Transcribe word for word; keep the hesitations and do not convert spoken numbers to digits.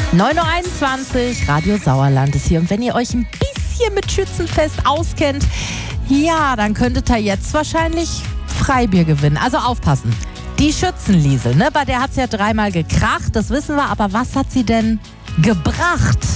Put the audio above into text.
neun Uhr einundzwanzig, Radio Sauerland ist hier. Und wenn ihr euch ein bisschen mit Schützenfest auskennt, ja, dann könntet ihr jetzt wahrscheinlich Freibier gewinnen. Also aufpassen. Die Schützenliesel, ne, bei der hat es ja dreimal gekracht, das wissen wir. Aber was hat sie denn gebracht?